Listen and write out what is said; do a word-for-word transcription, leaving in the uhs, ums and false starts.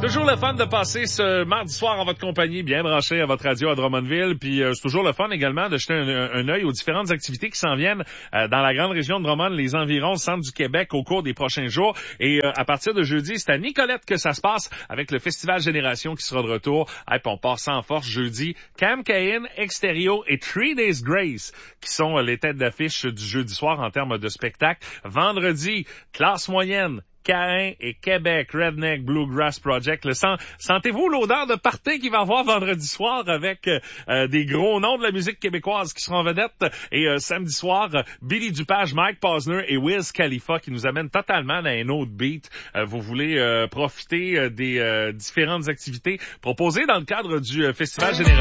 Toujours le fun de passer ce mardi soir en votre compagnie, bien branché à votre radio à Drummondville. Puis euh, c'est toujours le fun également de jeter un, un œil aux différentes activités qui s'en viennent euh, dans la grande région de Drummond, les environs, le centre du Québec au cours des prochains jours. Et euh, à partir de jeudi, c'est à Nicolette que ça se passe avec le Festival Génération qui sera de retour. Et puis on part sans force jeudi. Cam Cain, Extérieur et Three Days Grace qui sont euh, les têtes d'affiche du jeudi soir en termes de spectacle. Vendredi, classe moyenne. Caïn et Québec Redneck Bluegrass Project. Le sent, sentez-vous l'odeur de party qu'il va y avoir vendredi soir avec euh, des gros noms de la musique québécoise qui seront en vedette. Et euh, samedi soir, euh, Billy Dupage, Mike Posner et Wiz Khalifa qui nous amènent totalement dans un autre beat. Euh, vous voulez euh, profiter euh, des euh, différentes activités proposées dans le cadre du euh, Festival Général.